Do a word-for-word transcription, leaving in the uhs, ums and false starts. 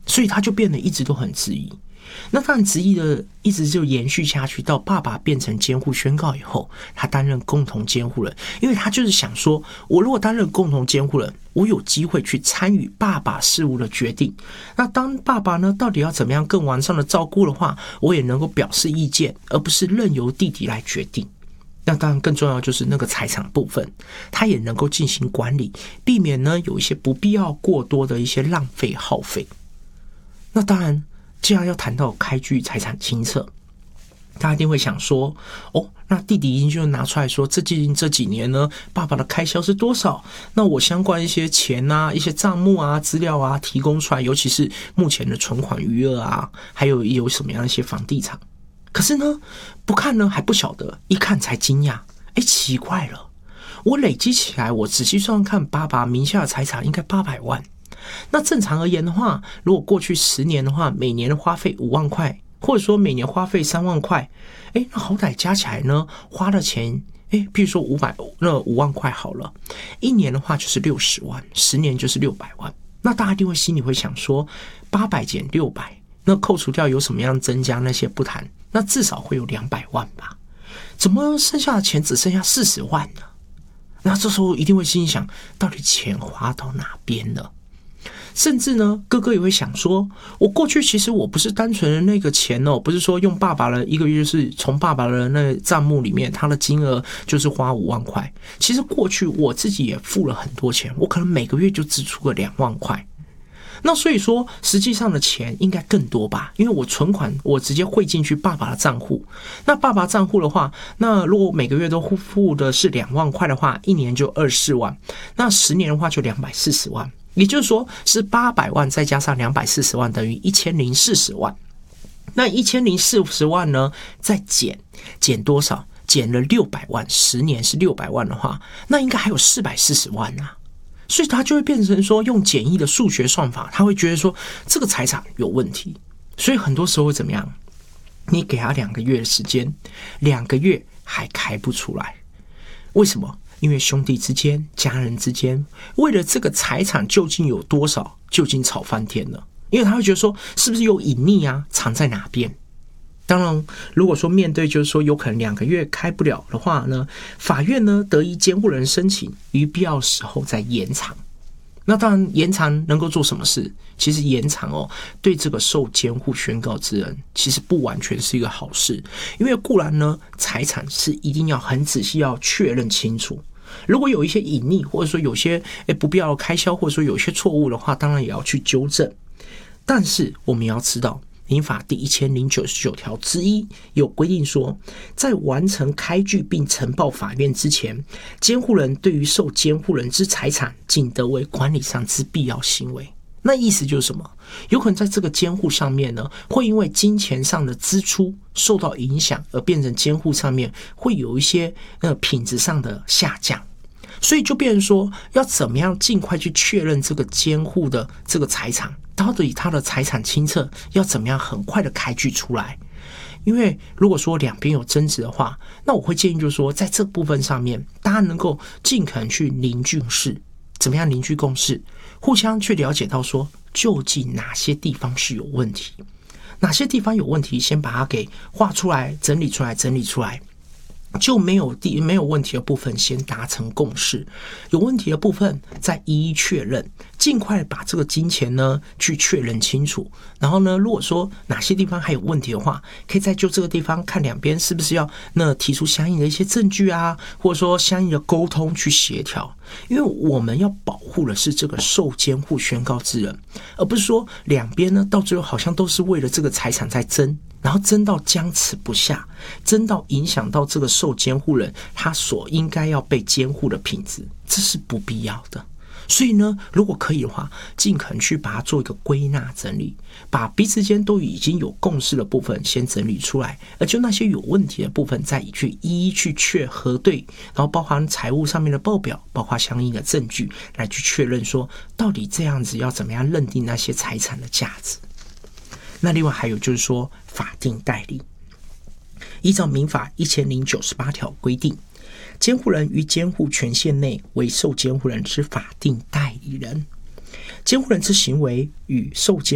所以他就变得一直都很质疑。那当然质疑的一直就延续下去，到爸爸变成监护宣告以后，他担任共同监护人，因为他就是想说，我如果担任共同监护人，我有机会去参与爸爸事务的决定。那当爸爸呢，到底要怎么样更完善的照顾的话，我也能够表示意见，而不是任由弟弟来决定。那当然更重要就是那个财产部分，他也能够进行管理，避免呢有一些不必要过多的一些浪费耗费。那当然既然要谈到开具财产清册，大家一定会想说，哦，那弟弟一定就拿出来说，这近这几年呢，爸爸的开销是多少？那我相关一些钱啊、一些账目啊、资料啊提供出来，尤其是目前的存款余额啊，还有有什么样的一些房地产。可是呢，不看呢还不晓得，一看才惊讶，哎，奇怪了，我累积起来，我仔细算看，爸爸名下的财产应该八百万。那正常而言的话，如果过去十年的话，每年的花费五万块，或者说每年花费三万块，哎，那好歹加起来呢，花的钱，哎，比如说五百，那五万块好了，一年的话就是六十万，十年就是六百万。那大家一定会心里会想说，八百减六百，那扣除掉有什么样增加那些不谈，那至少会有两百万吧？怎么剩下的钱只剩下四十万呢？那这时候一定会心想，到底钱花到哪边了？甚至呢，哥哥也会想说，我过去其实我不是单纯的那个钱哦，不是说用爸爸的一个月就是从爸爸的那个账目里面，他的金额就是花五万块。其实过去我自己也付了很多钱，我可能每个月就支出个两万块。那所以说，实际上的钱应该更多吧？因为我存款我直接汇进去爸爸的账户。那爸爸账户的话，那如果每个月都付的是两万块的话，一年就二十四万，那十年的话就两百四十万。也就是说是八百万再加上两百四十万等于一千零四十万。那一千零四十万呢，再减减多少？减了六百万，十年是六百万的话，那应该还有四百四十万啊。所以他就会变成说，用简易的数学算法，他会觉得说这个财产有问题。所以很多时候会怎么样？你给他两个月的时间，两个月还开不出来，为什么？因为兄弟之间、家人之间，为了这个财产究竟有多少，究竟吵翻天了。因为他会觉得说，是不是有隐匿啊，藏在哪边？当然，如果说面对就是说有可能两个月开不了的话呢，法院呢得依监护人申请，于必要时候再延长。那当然，延长能够做什么事？其实延长哦，对这个受监护宣告之人，其实不完全是一个好事。因为固然呢，财产是一定要很仔细要确认清楚。如果有一些隐匿，或者说有些不必要的开销，或者说有些错误的话，当然也要去纠正。但是我们要知道，民法第一千零九十九条之一有规定说，在完成开具并呈报法院之前，监护人对于受监护人之财产，仅得为管理上之必要行为。那意思就是什么？有可能在这个监护上面呢，会因为金钱上的支出受到影响，而变成监护上面会有一些呃品质上的下降。所以就变成说，要怎么样尽快去确认这个监护的这个财产，到底他的财产清册要怎么样很快的开具出来。因为如果说两边有争执的话，那我会建议就是说，在这部分上面，大家能够尽可能去凝聚共识。怎么样凝聚共识？互相去了解到说，究竟哪些地方是有问题，哪些地方有问题，先把它给画出来、整理出来、整理出来。就没有地没有问题的部分先达成共识，有问题的部分再一一确认，尽快把这个金钱呢去确认清楚。然后呢，如果说哪些地方还有问题的话，可以再就这个地方看两边是不是要那提出相应的一些证据啊，或者说相应的沟通去协调。因为我们要保护的是这个受监护宣告之人，而不是说两边呢到最后好像都是为了这个财产在争。然后争到僵持不下，争到影响到这个受监护人他所应该要被监护的品质，这是不必要的。所以呢，如果可以的话，尽可能去把它做一个归纳整理，把彼此间都已经有共识的部分先整理出来，而就那些有问题的部分再去一一去确核对，然后包含财务上面的报表，包括相应的证据来去确认说，到底这样子要怎么样认定那些财产的价值。那另外还有就是说，法定代理，依照民法一千零九十八条规定，监护人于监护权限内为受监护人之法定代理人，监护人之行为与受监